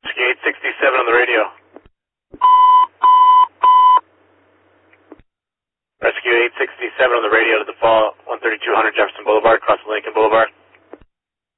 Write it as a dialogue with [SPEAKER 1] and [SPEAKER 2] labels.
[SPEAKER 1] 867 on the radio. Rescue 867 on the radio to the fall, 13200 Jefferson Boulevard, across Lincoln Boulevard.